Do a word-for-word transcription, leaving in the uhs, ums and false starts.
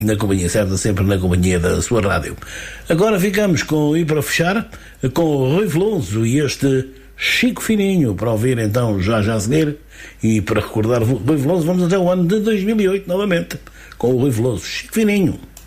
na companhia certa, sempre na companhia da sua rádio. Agora ficamos com, e para fechar, com o Rui Veloso e este Chico Fininho, para ouvir então já já a seguir. E para recordar o Rui Veloso, vamos até o ano de dois mil e oito novamente, com o Rui Veloso, Chico Fininho.